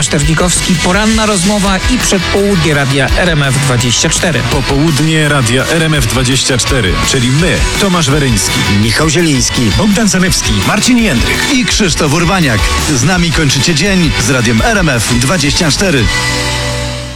Paszternikowski, poranna rozmowa i przedpołudnie radia RMF24. Popołudnie radia RMF24, czyli my, Tomasz Weryński, Michał Zieliński, Bogdan Zalewski, Marcin Jędrych. i Krzysztof Urbaniak. Z nami kończycie dzień z radiem RMF24.